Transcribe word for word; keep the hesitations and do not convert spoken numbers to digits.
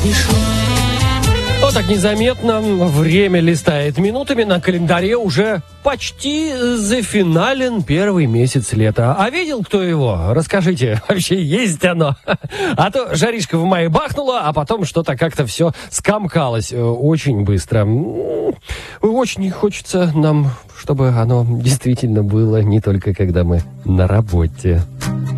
Вот так незаметно время листает минутами, на календаре уже почти зафинален первый месяц лета. А видел кто его? Расскажите, вообще есть оно? А то жаришка в мае бахнула, а потом что-то как-то все скомкалось очень быстро. Очень хочется нам, чтобы оно действительно было не только когда мы на работе.